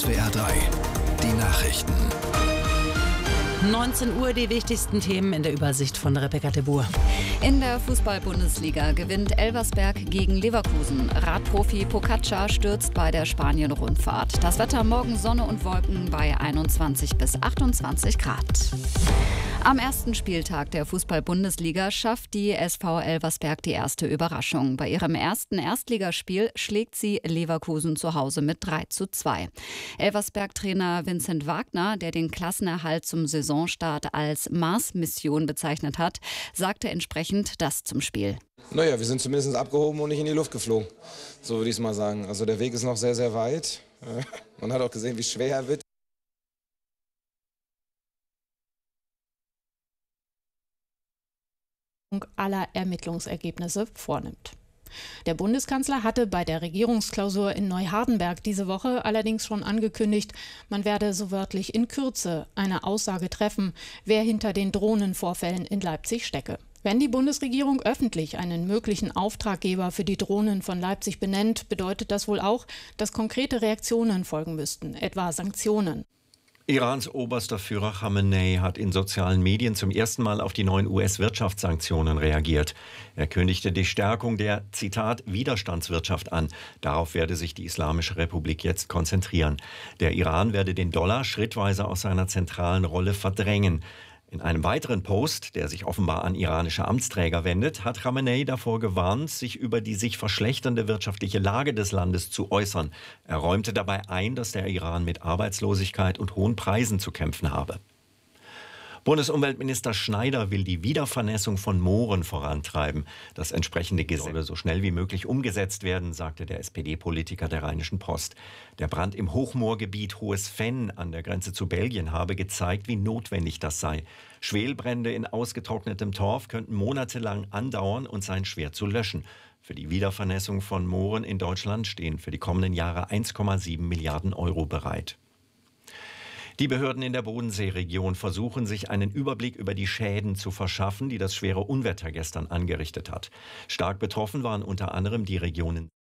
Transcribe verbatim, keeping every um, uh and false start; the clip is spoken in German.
S W R drei, die Nachrichten. neunzehn Uhr die wichtigsten Themen in der Übersicht von Rebecca de Boer. In der Fußball-Bundesliga gewinnt Elversberg gegen Leverkusen. Radprofi Pogacar stürzt bei der Spanien-Rundfahrt. Das Wetter: morgen Sonne und Wolken bei einundzwanzig bis achtundzwanzig Grad. Am ersten Spieltag der Fußball-Bundesliga schafft die S V Elversberg die erste Überraschung. Bei ihrem ersten Erstligaspiel schlägt sie Leverkusen zu Hause mit drei zu zwei. Elversberg-Trainer Vincent Wagner, der den Klassenerhalt zum Saisonstart als Mars-Mission bezeichnet hat, sagte entsprechend das zum Spiel. Naja, wir sind zumindest abgehoben und nicht in die Luft geflogen. So würde ich es mal sagen. Also der Weg ist noch sehr, sehr weit. Man hat auch gesehen, wie schwer er wird. aller Ermittlungsergebnisse vornimmt. Der Bundeskanzler hatte bei der Regierungsklausur in Neuhardenberg diese Woche allerdings schon angekündigt, man werde so wörtlich in Kürze eine Aussage treffen, wer hinter den Drohnenvorfällen in Leipzig stecke. Wenn die Bundesregierung öffentlich einen möglichen Auftraggeber für die Drohnen von Leipzig benennt, bedeutet das wohl auch, dass konkrete Reaktionen folgen müssten, etwa Sanktionen. Irans oberster Führer Khamenei hat in sozialen Medien zum ersten Mal auf die neuen U S-Wirtschaftssanktionen reagiert. Er kündigte die Stärkung der, Zitat, Widerstandswirtschaft an. Darauf werde sich die Islamische Republik jetzt konzentrieren. Der Iran werde den Dollar schrittweise aus seiner zentralen Rolle verdrängen. In einem weiteren Post, der sich offenbar an iranische Amtsträger wendet, hat Khamenei davor gewarnt, sich über die sich verschlechternde wirtschaftliche Lage des Landes zu äußern. Er räumte dabei ein, dass der Iran mit Arbeitslosigkeit und hohen Preisen zu kämpfen habe. Bundesumweltminister Schneider will die Wiedervernässung von Mooren vorantreiben. Das entsprechende Gesetz solle so schnell wie möglich umgesetzt werden, sagte der S P D-Politiker der Rheinischen Post. Der Brand im Hochmoorgebiet Hohes Venn an der Grenze zu Belgien habe gezeigt, wie notwendig das sei. Schwelbrände in ausgetrocknetem Torf könnten monatelang andauern und seien schwer zu löschen. Für die Wiedervernässung von Mooren in Deutschland stehen für die kommenden Jahre eins Komma sieben Milliarden Euro bereit. Die Behörden in der Bodenseeregion versuchen, sich einen Überblick über die Schäden zu verschaffen, die das schwere Unwetter gestern angerichtet hat. Stark betroffen waren unter anderem die Regionen